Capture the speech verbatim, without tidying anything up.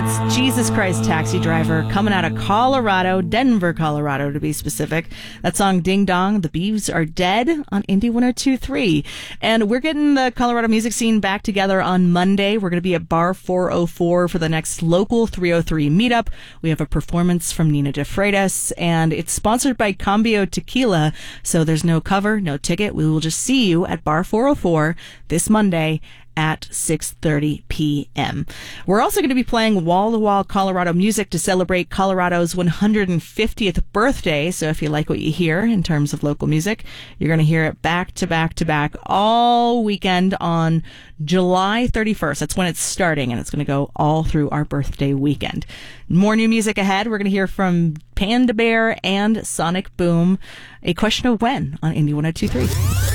That's Jesus Christ Taxi Driver coming out of Colorado, Denver, Colorado to be specific. That song Ding Dong, The Beavs Are Dead on Indie one oh two point three. And we're getting the Colorado music scene back together on Monday. We're going to be at Bar four oh four for the next local three oh three meetup. We have a performance from Nina De Freitas, and it's sponsored by Cambio Tequila, so there's no cover, no ticket. We will just see you at Bar four oh four this Monday at six thirty p.m. We're also going to be playing wall-to-wall Colorado music to celebrate Colorado's one hundred fiftieth birthday. So if you like what you hear in terms of local music, you're going to hear it back to back to back all weekend on July thirty-first. That's when it's starting, and it's going to go all through our birthday weekend. More new music ahead. We're going to hear from Panda Bear and Sonic Boom. A Question of When on Indie one oh two point three.